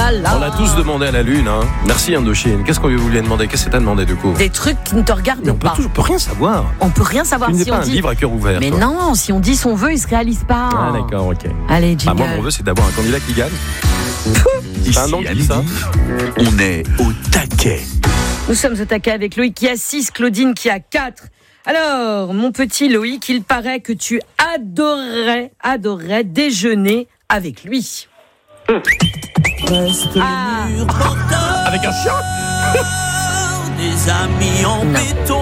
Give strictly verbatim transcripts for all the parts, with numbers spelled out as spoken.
là là. On l'a tous demandé à la Lune. Hein. Merci Indochine. Qu'est-ce qu'on lui voulait demander? Qu'est-ce que t'as demandé du coup? Des trucs qui ne te regardent Mais on peut pas. toujours, on peut rien savoir. On peut rien savoir Tu n'es si pas on un dit. livre à cœur ouvert. Mais toi. non, si on dit son vœu, il se réalise pas. Ah d'accord, ok. Allez, jingle. Ah, moi, mon vœu, c'est d'avoir un candidat qui gagne. C'est un nom qui dit ça. On est au taquet. Nous sommes au taquet avec Loïc qui a six, Claudine qui a quatre. Alors, mon petit Loïc, il paraît que tu adorerais, adorerais déjeuner avec lui. Ah, Avec un chien. Des amis en Non. béton.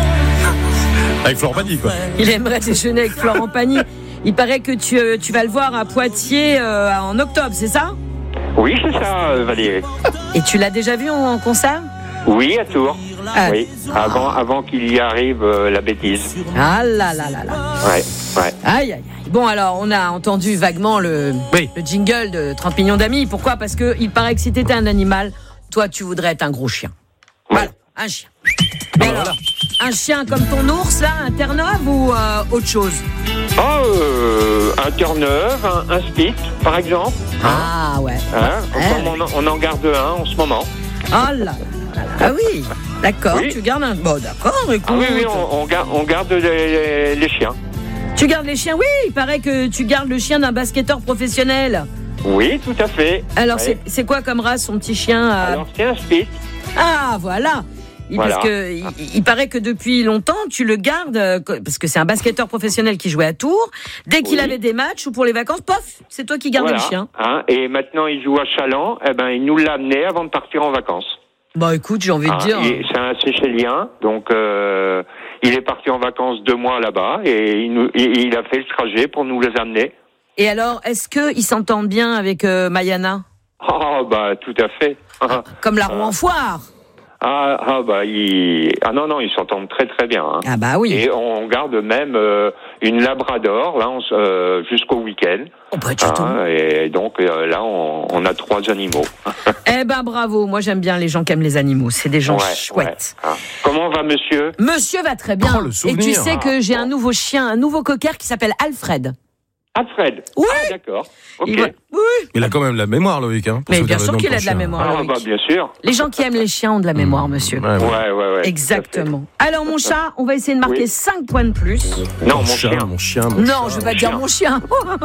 Avec Florent Pagny, quoi. il aimerait déjeuner avec Florent Pagny. Il paraît que tu, euh, tu vas le voir à Poitiers euh, en octobre, c'est ça? Oui, c'est ça, euh, Valérie. Et tu l'as déjà vu en, en concert? Oui, à Tours. Ah. Oui, avant, avant qu'il y arrive euh, la bêtise. Ah là là là là. Ouais, ouais. Aïe aïe aïe. Bon alors, on a entendu vaguement le, Oui. le jingle de trente millions d'amis. Pourquoi? Parce que il paraît que si t'étais un animal, toi tu voudrais être un gros chien. Voilà, un chien. Mais alors, un chien comme ton ours là, un Terre-Neuve ou euh, autre chose? Oh, euh, un Terre-Neuve, un, un Spitz, par exemple. Ah ouais. Hein, Ouais. comme on, en, on en garde un en ce moment. Oh là là là là. Ah oui, d'accord, Oui. tu gardes un... Bon d'accord, écoute. Ah oui, oui, on, on, garde, on garde les, les, les chiens. Tu gardes les chiens? Oui, il paraît que tu gardes le chien d'un basketteur professionnel. Oui, tout à fait. Alors Ouais. c'est, c'est quoi comme race son petit chien euh Alors, c'est un Spitz. Ah voilà. Il- Voilà. Parce que il, il paraît que depuis longtemps tu le gardes euh, parce que c'est un basketteur professionnel qui jouait à Tours. Dès qu'il Oui. avait des matchs ou pour les vacances, pof, c'est toi qui gardais Voilà. le chien. Hein, et maintenant, il joue à Chaland. Eh ben, il nous l'a amené avant de partir en vacances. Bah écoute, j'ai envie Hein, de dire. il- c'est un Seychellien, donc euh, il est parti en vacances deux mois là-bas et il, nous, il, il a fait le trajet pour nous les amener. Et alors, est-ce que ils s'entendent bien avec euh, Mayana, Ah bah tout à fait. comme la roue en foire? Ah, ah bah il... ah non non ils s'entendent très très bien. Hein. Ah bah oui. Et on garde même euh, une Labrador là on s- euh, jusqu'au week-end. Oh bah tu tombes. Hein, et donc euh, là on, on a trois animaux. Eh ben bravo. Moi j'aime bien les gens qui aiment les animaux. C'est des gens Ouais, chouettes. ouais. Hein. Comment va monsieur? Monsieur va très bien. Oh, le Et souvenir. tu sais que j'ai un nouveau chien, un nouveau cocker qui s'appelle Alfred. Alfred. Oui. Ah, d'accord. Ok. Il va- Oui. Il a quand même la mémoire, Loïc. Hein, pour Mais se bien dire le sûr nom qu'il ton a de la chien. mémoire. Ah Loïc. bah bien sûr. Les gens qui aiment les chiens ont de la mémoire, monsieur. Ouais, ouais. Ouais ouais ouais. Exactement. Alors mon chat, on va essayer de marquer Oui. cinq points de plus. Non mon chien, chien. mon chien, mon Non, chien. je vais pas dire mon chien.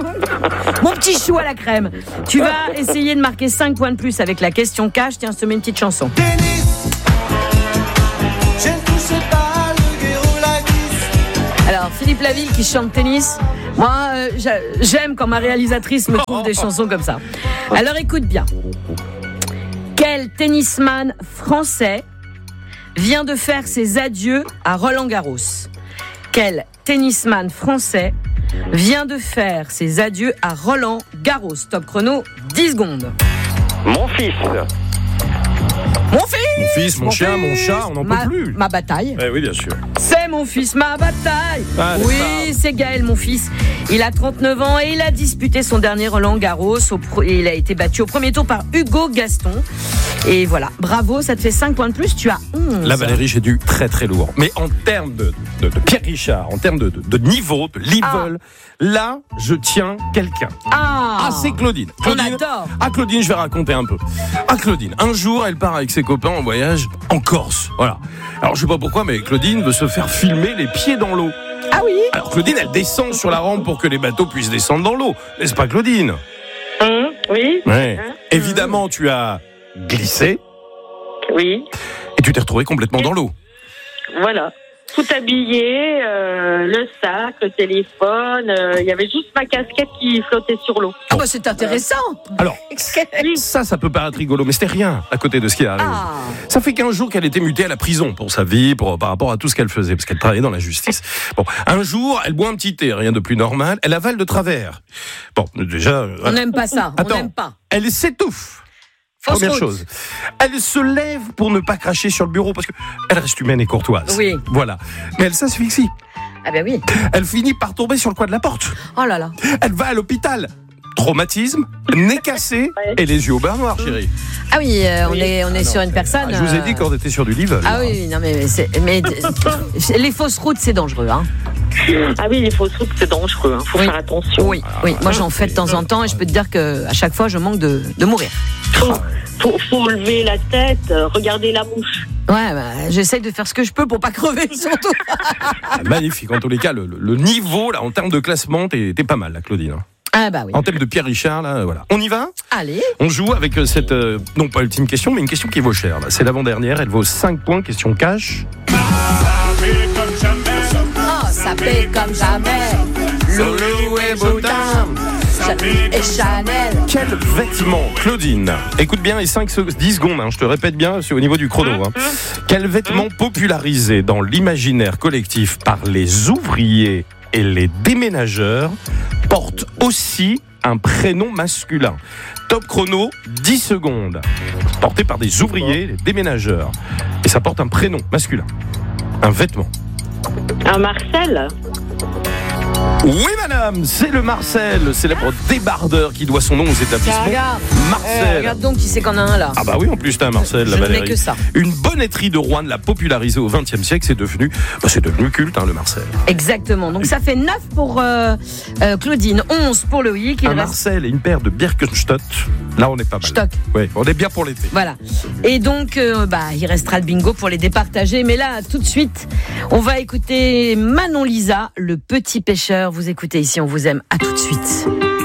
Mon petit chou à la crème. Tu vas essayer de marquer cinq points de plus avec la question cash. Tiens, je te mets une petite chanson. Tennis. Je ne touche pas le guéro la glisse. Alors, Philippe Laville qui chante tennis. Moi, euh, j'a- j'aime quand ma réalisatrice me trouve des chansons comme ça. Alors écoute bien. Quel tennisman français vient de faire ses adieux à Roland-Garros? Quel tennisman français vient de faire ses adieux à Roland-Garros? Top chrono, dix secondes. Mon fils. Mon fils Mon fils, mon chien, mon chat, on n'en peut ma, plus. Ma bataille. Eh oui, bien sûr. C'est mon fils, ma bataille. Ah, n'est-ce oui, c'est Gaël, mon fils. Il a trente-neuf ans et il a disputé son dernier Roland Garros. Au pro- et il a été battu au premier tour par Hugo Gaston. Et voilà, bravo, ça te fait cinq points de plus. Tu as onze. Là, Valérie, j'ai du très très lourd. Mais en termes de, de, de Pierre Richard, en termes de, de, de niveau, de level, là, je tiens quelqu'un. Ah, Ah, c'est Claudine. on Claudine. adore. Ah, Claudine, je vais raconter un peu. Ah, Claudine, un jour, elle part avec ses copains en voyage en Corse. Voilà. Alors, je sais pas pourquoi, mais Claudine veut se faire filmer les pieds dans l'eau. Ah oui. Alors, Claudine, elle descend sur la rampe pour que les bateaux puissent descendre dans l'eau. N'est-ce pas, Claudine? Hum, oui, Ouais. Évidemment, tu as glissé oui, et tu t'es retrouvé complètement dans l'eau. voilà. Tout habillé, euh, le sac, le téléphone, euh, il y avait juste ma casquette qui flottait sur l'eau. Ah bah c'est intéressant. Alors, Oui. ça, ça peut paraître rigolo, mais c'était rien à côté de ce qui arrive. Ah. Ça fait quinze jours qu'elle était mutée à la prison pour sa vie, pour, par rapport à tout ce qu'elle faisait, parce qu'elle travaillait dans la justice. Bon, un jour, elle boit un petit thé, rien de plus normal, elle avale de travers. Bon, déjà... euh, On n'aime pas ça. Attends. On n'aime pas. Elle s'étouffe. Fausse Première route. chose. Elle se lève pour ne pas cracher sur le bureau, parce que elle reste humaine et courtoise. Oui. Voilà. Mais elle s'asphyxie. Ah ben oui. Elle finit par tomber sur le coin de la porte. Oh là là. Elle va à l'hôpital. Traumatisme, nez cassé et les yeux au beurre noir, chérie. Ah oui, euh, on est on est sur une personne. Ah, je vous ai euh, dit qu'on était sur du level. Ah oui, non mais c'est mais les fausses routes c'est dangereux hein. Ah oui, les fausses routes, c'est dangereux. Il faut Oui. faire attention. Oui, oui. Moi, j'en fais de temps en temps et je peux te dire qu'à chaque fois, je manque de, de mourir. Faut, faut, faut lever la tête, euh, regarder la mouche. Ouais, bah, j'essaye de faire ce que je peux pour pas crever, surtout. Ah, magnifique. En tous les cas, le, le- le niveau, là, en termes de classement, t'es, t'es pas mal, là, Claudine. hein. Ah bah oui. En termes de Pierre Richard, là, voilà. On y va? Allez. On joue avec euh, cette, euh, non pas ultime question, mais une question qui vaut cher. là. C'est l'avant-dernière, elle vaut cinq points, question cash. Oh, ça paie comme jamais. Loulou et Boutin. Et Chanel. Quel vêtement, Claudine? Écoute bien, et cinq, dix secondes, hein, je te répète bien, c'est au niveau du chrono. Hein. Quel vêtement popularisé dans l'imaginaire collectif par les ouvriers et les déménageurs porte aussi un prénom masculin? Top chrono, dix secondes. Porté par des ouvriers, des déménageurs. Et ça porte un prénom masculin. Un vêtement. Un Marcel. Oui, madame, c'est le Marcel, le célèbre débardeur qui doit son nom aux établissements. Regarde. Marcel. Eh, regarde donc qui c'est qu'on a un là. Ah bah oui, en plus t'as un Marcel, Je la ne mets Valérie. que ça. Une bonnetterie de Rouen l'a popularisé au vingtième siècle, c'est devenu, bah c'est devenu culte, hein, le Marcel. Exactement. Donc ça fait neuf pour euh, euh, Claudine, onze pour Loïc. Il Un reste... Marcel et une paire de Birkenstock. Là, on est pas mal. Stock. Ouais, on est bien pour l'été. Voilà. Et donc, euh, bah, il restera le bingo pour les départager. Mais là, tout de suite, on va écouter Manon Lisa, le petit pêcheur. Vous écoutez ici, on vous aime. À tout de suite.